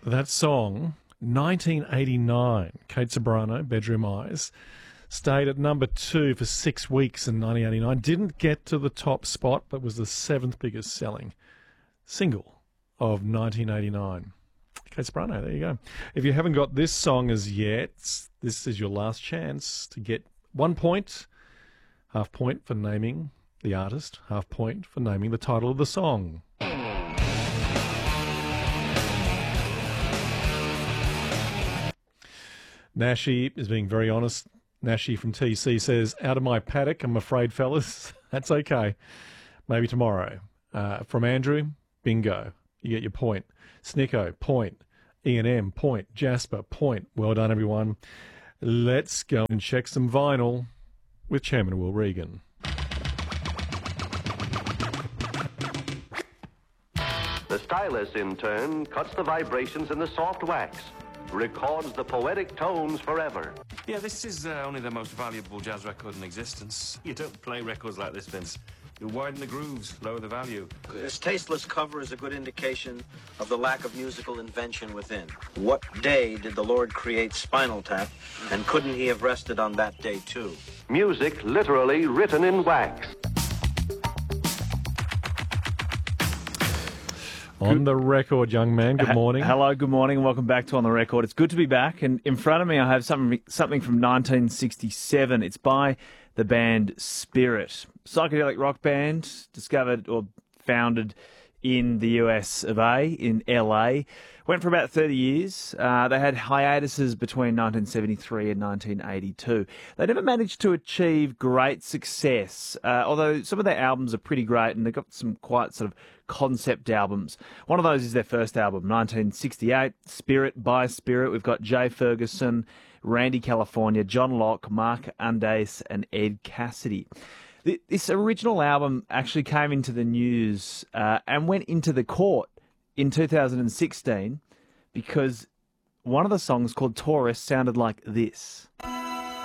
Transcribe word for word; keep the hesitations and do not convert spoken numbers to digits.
That song, nineteen eighty-nine, Kate Ceberano, Bedroom Eyes, stayed at number two for six weeks in nineteen eighty-nine. Didn't get to the top spot, but was the seventh biggest selling single of nineteen eighty-nine. Kate Ceberano, there you go. If you haven't got this song as yet, this is your last chance to get one point. Half point for naming the artist, half point for naming the title of the song. Nashi is being very honest. Nashi from T C says, out of my paddock, I'm afraid, fellas. That's okay. Maybe tomorrow. Uh, from Andrew, bingo. You get your point. Snicko, point. E and M, point. Jasper, point. Well done, everyone. Let's go and check some vinyl with Chairman Will Regan. The stylus, in turn, cuts the vibrations in the soft wax, records the poetic tones forever. Yeah, this is uh, only the most valuable jazz record in existence. You don't play records like this, Vince. You widen the grooves, lower the value. This tasteless cover is a good indication of the lack of musical invention within. What day did the Lord create Spinal Tap, and couldn't he have rested on that day too? Music literally written in wax. On the record, young man. Good morning. Hello, good morning, and welcome back to On the Record. It's good to be back, and in front of me I have something something from nineteen sixty-seven. It's by the band Spirit, psychedelic rock band discovered or founded in the U S of A, in L A. Went for about thirty years. Uh, they had hiatuses between nineteen seventy-three and nineteen eighty-two. They never managed to achieve great success, uh, although some of their albums are pretty great, and they've got some quite sort of concept albums. One of those is their first album, nineteen sixty-eight, Spirit by Spirit. We've got Jay Ferguson, Randy California, John Locke, Mark Undace, and Ed Cassidy. This original album actually came into the news uh, and went into the court in two thousand sixteen because one of the songs, called Taurus, sounded like this.